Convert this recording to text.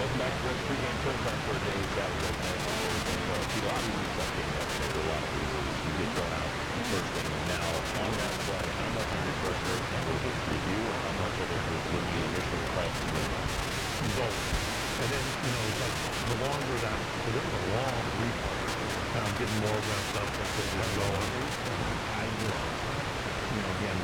back to the pregame film time for a day Saturday night. Obviously, some game yesterday for a lot of reasons. You get thrown out in the first inning. Now, on that play, how much of your frustration was it for you, and how much of it was with the initial press and whatnot? Both. And then, it's like the longer that, because it was a long replay, and I'm getting more reps up as it was going. I just, again,